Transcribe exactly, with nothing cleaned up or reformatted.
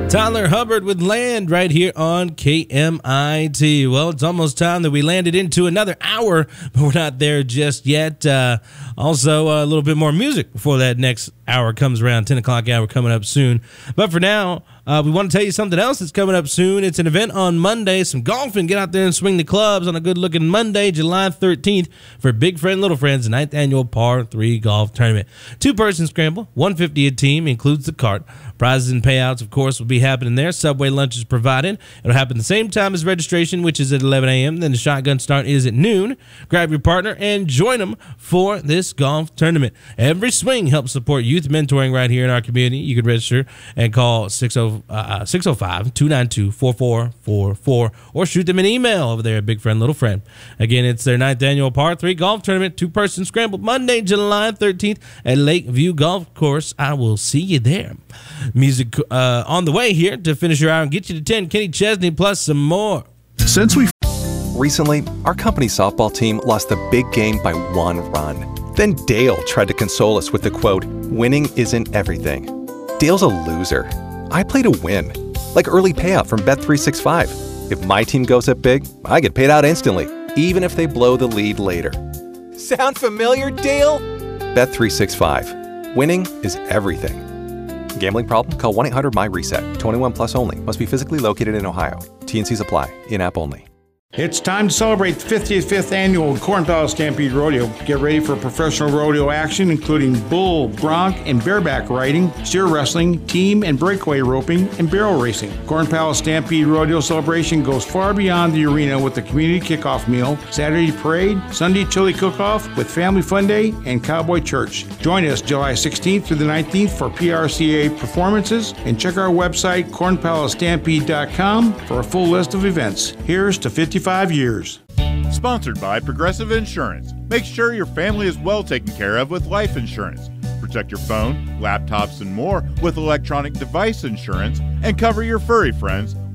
Tyler Hubbard with Land right here on K M I T. Well, it's almost time that we landed into another hour, but we're not there just yet. Uh, also, uh, a little bit more music before that next hour comes around, ten o'clock hour coming up soon. But for now, uh, we want to tell you something else that's coming up soon. It's an event on Monday, some golfing. Get out there and swing the clubs on a good-looking Monday, July thirteenth, for Big Friend, Little Friends, ninth annual Par three Golf Tournament. Two-person scramble, one hundred fifty dollars a team, includes the cart. Prizes and payouts, of course, will be happening there. Subway lunch is provided. It'll happen the same time as registration, which is at eleven a.m. Then the shotgun start is at noon. Grab your partner and join them for this golf tournament. Every swing helps support youth mentoring right here in our community. You can register and call six oh five, two nine two, four four four four or shoot them an email over there at Big Friend, Little Friend. Again, it's their ninth annual Par three Golf Tournament, two-person scramble, Monday, July thirteenth at Lakeview Golf Course. I will see you there. Music uh, on the way here to finish your hour and get you to ten. Kenny Chesney plus some more. Since we Recently, our company softball team lost the big game by one run. Then Dale tried to console us with the quote, "Winning isn't everything." Dale's a loser. I play to win, like early payout from Bet three sixty-five. If my team goes up big, I get paid out instantly, even if they blow the lead later. Sound familiar, Dale? Bet three sixty-five. Winning is everything. Gambling problem? Call one eight hundred M Y reset. twenty-one plus only. Must be physically located in Ohio. T N Cs apply. In-app only. It's time to celebrate the fifty-fifth annual Corn Palace Stampede Rodeo. Get ready for professional rodeo action, including bull, bronc, and bareback riding, steer wrestling, team and breakaway roping, and barrel racing. Corn Palace Stampede Rodeo celebration goes far beyond the arena with the community kickoff meal, Saturday parade, Sunday chili cook-off with family fun day, and cowboy church. Join us July sixteenth through the nineteenth for P R C A performances, and check our website corn palace stampede dot com for a full list of events. Here's to fifty-five years. Sponsored by Progressive Insurance. Make sure your family is well taken care of with life insurance. Protect your phone, laptops, and more with electronic device insurance, and cover your furry friends